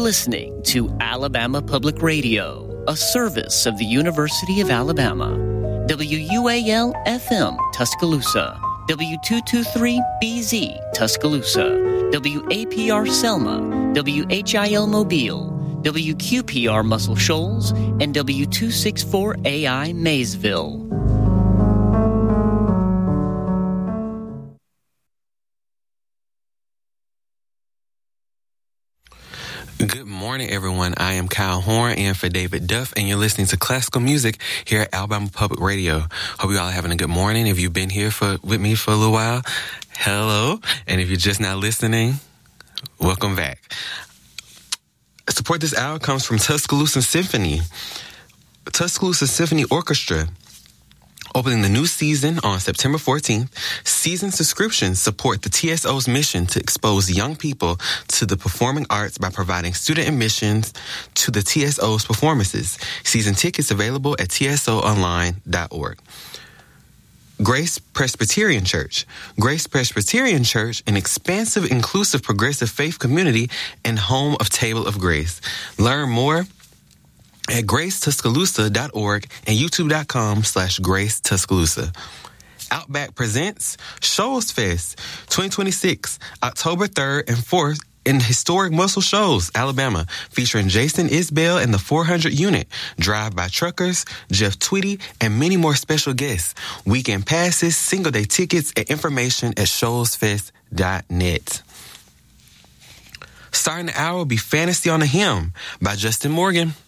listening to Alabama Public Radio, a service of the University of Alabama. WUAL-FM, Tuscaloosa. W223BZ, Tuscaloosa. WAPR Selma. WHIL Mobile. WQPR Muscle Shoals. And W264AI Maysville. Good morning, everyone. I am Kyle Horn in for David Duff, and you're listening to classical music here at Alabama Public Radio. Hope you all are having a good morning. If you've been here with me for a little while, hello. And if you're just now listening, welcome back. Support this hour comes from Tuscaloosa Symphony. Tuscaloosa Symphony Orchestra, opening the new season on September 14th. Season subscriptions support the TSO's mission to expose young people to the performing arts by providing student admissions to the TSO's performances. Season tickets available at tsoonline.org. Grace Presbyterian Church. Grace Presbyterian Church, an expansive, inclusive, progressive faith community and home of Table of Grace. Learn more at gracetuscaloosa.org and youtube.com/gracetuscaloosa. Outback presents Shoals Fest 2026, October 3rd and 4th in historic Muscle Shoals, Alabama, featuring Jason Isbell and the 400 Unit, Drive-By Truckers, Jeff Tweedy, and many more special guests. Weekend passes, single-day tickets, and information at shoalsfest.net. Starting the hour will be Fantasy on a Hymn by Justin Morgan.